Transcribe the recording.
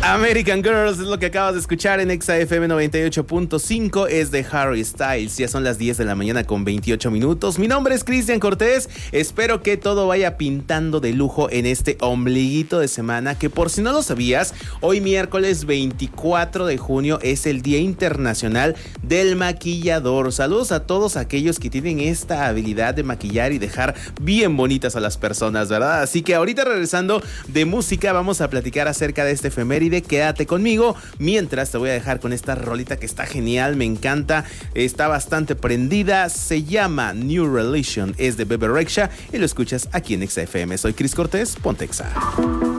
American Girls es lo que acabas de escuchar en Exa FM 98.5, es de Harry Styles. Ya son las 10 de la mañana con 28 minutos. Mi nombre es Cristian Cortés. Espero que todo vaya pintando de lujo en este ombliguito de semana, que por si no lo sabías, hoy miércoles 24 de junio es el Día Internacional del Maquillador. Saludos a todos aquellos que tienen esta habilidad de maquillar y dejar bien bonitas a las personas, ¿verdad? Así que ahorita, regresando de música, vamos a platicar acerca de este efeméride. Quédate conmigo mientras te voy a dejar con esta rolita que está genial, me encanta, está bastante prendida, se llama New Religion, es de Bebe Rexha y lo escuchas aquí en Exa FM. Soy Cris Cortés, ponte Exa.